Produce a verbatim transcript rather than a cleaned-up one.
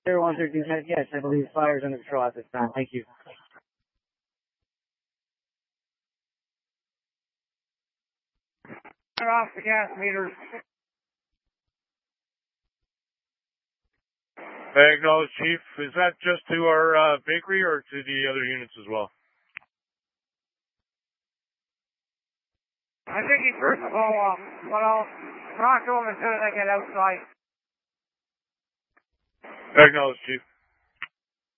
zero one thirteen, yes, I believe fire is under control at this time. Thank you. Turn off the gas meters. I acknowledge, Chief. Is that just to our uh, bakery or to the other units as well? I think he turned the phone off, but I'll talk to him as soon as I get outside. I acknowledge, Chief.